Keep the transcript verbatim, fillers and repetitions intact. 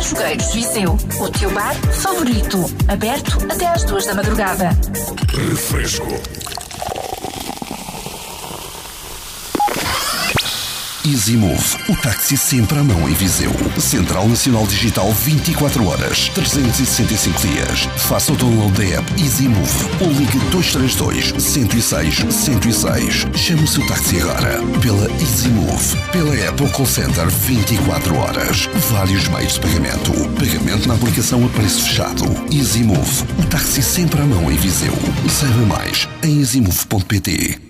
Fogueiros, Viseu. O teu bar favorito. Aberto até às duas da madrugada. Refresco. EasyMove, o táxi sempre à mão em Viseu. Central Nacional Digital vinte e quatro horas, trezentos e sessenta e cinco dias. Faça o download da app EasyMove ou ligue dois três dois, um zero seis, um zero seis. Chame o seu táxi agora. Pela EasyMove, pela app ou call center vinte e quatro horas. Vários meios de pagamento. Pagamento na aplicação a preço fechado. EasyMove, o táxi sempre à mão em Viseu. Saiba mais em easymove ponto pt.